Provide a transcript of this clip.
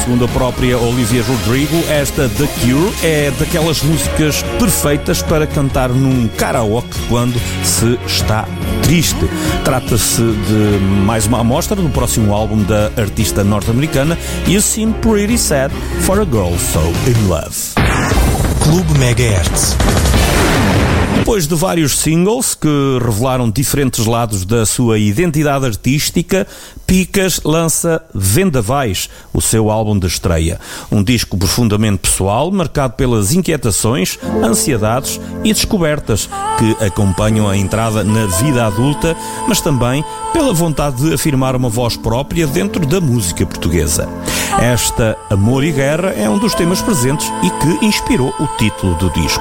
Segundo a própria Olivia Rodrigo, esta The Cure é daquelas músicas perfeitas para cantar num karaoke quando se está triste. Trata-se de mais uma amostra do próximo álbum da artista norte-americana You Seem Pretty Sad for a Girl So In Love. Clube Megahertz. Depois de vários singles que revelaram diferentes lados da sua identidade artística, Picas lança Vendavais, o seu álbum de estreia. Um disco profundamente pessoal, marcado pelas inquietações, ansiedades e descobertas que acompanham a entrada na vida adulta, mas também pela vontade de afirmar uma voz própria dentro da música portuguesa. Esta Amor e Guerra é um dos temas presentes e que inspirou o título do disco.